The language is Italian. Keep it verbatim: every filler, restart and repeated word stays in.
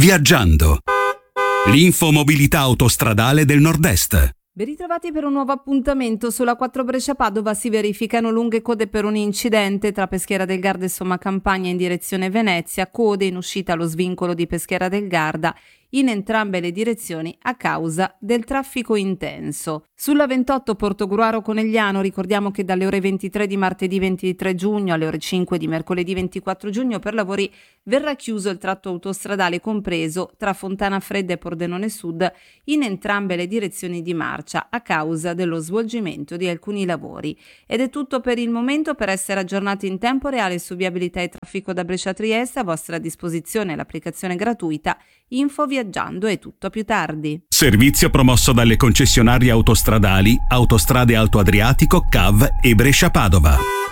Viaggiando. L'infomobilità autostradale del Nord-Est. Ben ritrovati per un nuovo appuntamento. Sulla quattro Brescia-Padova si verificano lunghe code per un incidente tra Peschiera del Garda e Sommacampagna in direzione Venezia, code in uscita allo svincolo di Peschiera del Garda in entrambe le direzioni a causa del traffico intenso. Sulla ventotto Portogruaro Conegliano ricordiamo che dalle ore ventitré di martedì ventitré giugno alle ore cinque di mercoledì ventiquattro giugno per lavori verrà chiuso il tratto autostradale compreso tra Fontana Fredda e Pordenone Sud in entrambe le direzioni di marcia a causa dello svolgimento di alcuni lavori. Ed è tutto per il momento. Per essere aggiornati in tempo reale su viabilità e traffico da Brescia a Trieste, a vostra disposizione l'applicazione gratuita Info Viaggiando. È tutto, a più tardi. Servizio promosso dalle concessionarie autostradali Autostrade Alto Adriatico, C A V e Brescia Padova.